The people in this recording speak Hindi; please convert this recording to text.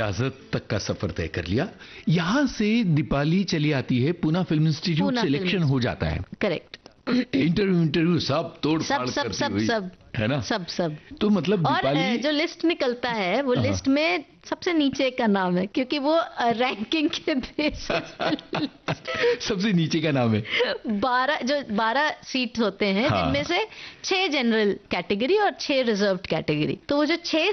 इजाजत तक का सफर तय कर लिया। यहाँ से दीपाली चली आती है, पूना फिल्म इंस्टीट्यूट सिलेक्शन हो जाता है। करेक्ट। इंटरव्यू सब तोड़ फाड़ सब करती सब हुई, सब है ना? सब तो मतलब और दीपाली जो लिस्ट निकलता है वो लिस्ट में सबसे नीचे का नाम है, क्योंकि वो रैंकिंग के बेसिस सबसे नीचे का नाम है। 12 सीट होते हैं, जिनमें से 6 जनरल कैटेगरी और 6 रिजर्व्ड कैटेगरी। तो वो जो 6